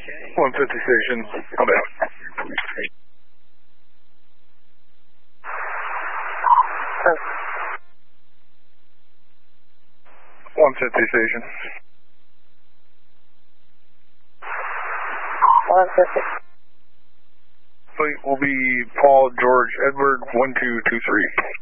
150 station, come back. 150 station. 150. Fleet will be Paul George Edward 1223.